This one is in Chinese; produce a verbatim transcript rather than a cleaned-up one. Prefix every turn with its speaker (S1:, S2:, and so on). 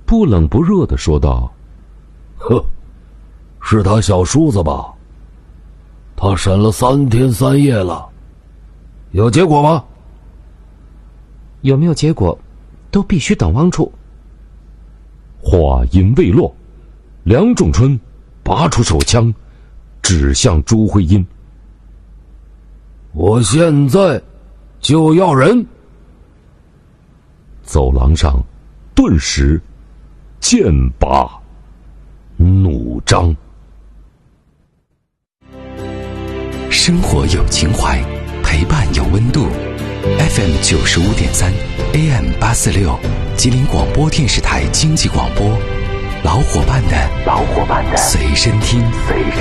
S1: 不冷不热地说道：“
S2: 呵，是他小叔子吧？他审了三天三夜了，有结果吗？”“
S3: 有没有结果，都必须等汪处。”
S1: 话音未落，梁仲春拔出手枪，指向朱慧英：“
S2: 我现在就要人！”
S1: 走廊上顿时剑拔弩张。
S4: 生活有情怀，陪伴有温度。F M 九十五点三 ，A M 八四六，吉林广播电视台经济广播，老伙伴的老伙伴的随身听。随身